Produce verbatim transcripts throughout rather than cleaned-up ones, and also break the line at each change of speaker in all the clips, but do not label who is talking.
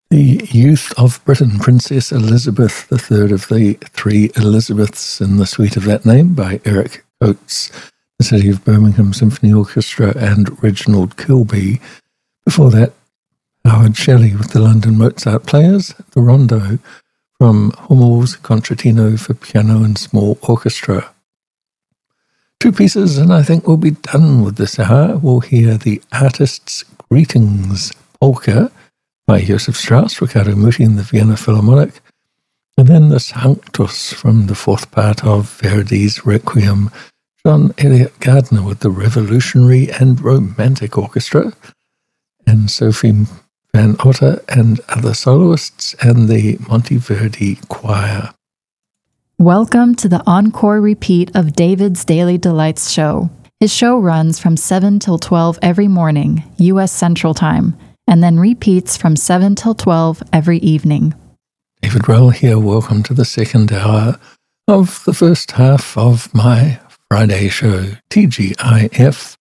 The youth of Britain, Princess Elizabeth, the third of the three Elizabeths in the suite of that name, by Eric Coates, the City of Birmingham Symphony Orchestra, and Reginald Kilby. Before that, Howard Shelley with the London Mozart Players, the Rondo from Hummel's Concertino for Piano and Small Orchestra. Two pieces, and I think we'll be done with this hour. We'll hear the Artist's Greetings Polka by Joseph Strauss, Riccardo Muti and the Vienna Philharmonic, and then the Sanctus from the fourth part of Verdi's Requiem, John Elliott Gardner with the Revolutionary and Romantic Orchestra, and Sophie Van Otter and other soloists, and the Monteverdi Choir.
Welcome to the encore repeat of David's Daily Delights show. His show runs from seven till twelve every morning, U S Central Time, and then repeats from seven till twelve every evening.
David Rowell here. Welcome to the second hour of the first half of my Friday show, T G I F.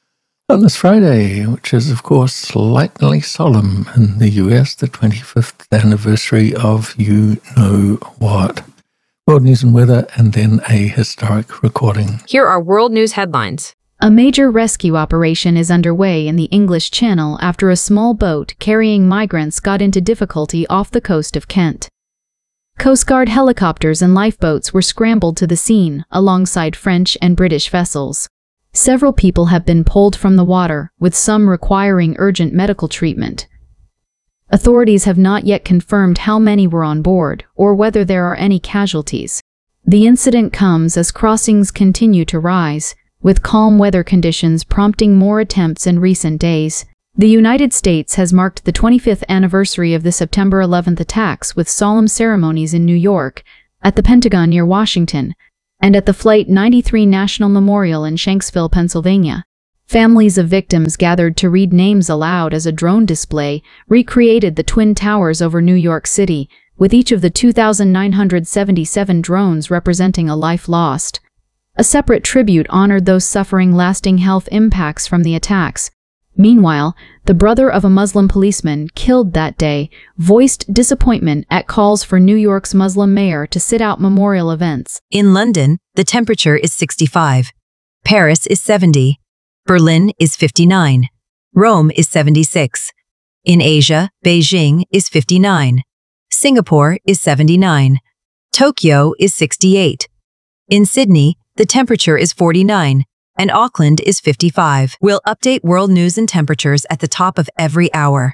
On this Friday, which is, of course, slightly solemn in the U S, the twenty-fifth anniversary of You Know What. World news and weather, and then a historic recording.
Here are world news headlines.
A major rescue operation is underway in the English Channel after a small boat carrying migrants got into difficulty off the coast of Kent. Coast Guard helicopters and lifeboats were scrambled to the scene alongside French and British vessels. Several people have been pulled from the water, with some requiring urgent medical treatment. Authorities have not yet confirmed how many were on board or whether there are any casualties. The incident comes as crossings continue to rise, with calm weather conditions prompting more attempts in recent days. The United States has marked the twenty-fifth anniversary of the September eleventh attacks with solemn ceremonies in New York, at the Pentagon near Washington, and at the Flight ninety-three National Memorial in Shanksville, Pennsylvania. Families of victims gathered to read names aloud as a drone display recreated the Twin Towers over New York City, with each of the two thousand nine hundred seventy-seven drones representing a life lost. A separate tribute honored those suffering lasting health impacts from the attacks. Meanwhile, the brother of a Muslim policeman killed that day voiced disappointment at calls for New York's Muslim mayor to sit out memorial events.
In London, the temperature is sixty-five. Paris is seventy. Berlin is fifty-nine. Rome is seventy-six. In Asia, Beijing is fifty-nine. Singapore is seventy-nine. Tokyo is sixty-eight. In Sydney, the temperature is forty-nine, and Auckland is fifty-five. We'll update world news and temperatures at the top of every hour.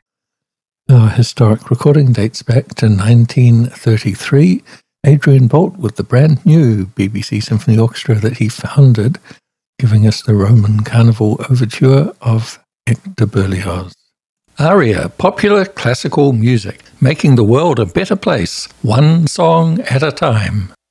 Our historic recording dates back to nineteen thirty-three. Adrian Boult with the brand new B B C Symphony Orchestra that he founded, giving us the Roman Carnival Overture of Hector Berlioz. Aria, popular classical music, making the world a better place, one song at a time.